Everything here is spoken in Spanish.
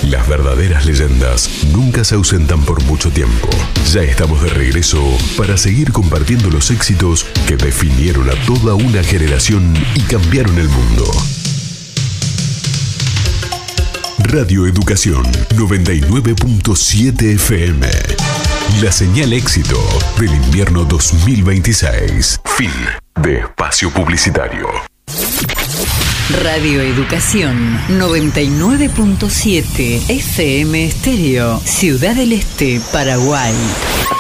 Las verdaderas leyendas nunca se ausentan por mucho tiempo. Ya estamos de regreso para seguir compartiendo los éxitos que definieron a toda una generación y cambiaron el mundo. Radio Educación 99.7 FM. La señal éxito del invierno 2026. Fin de espacio publicitario. Radio Educación 99.7 FM Estéreo, Ciudad del Este, Paraguay.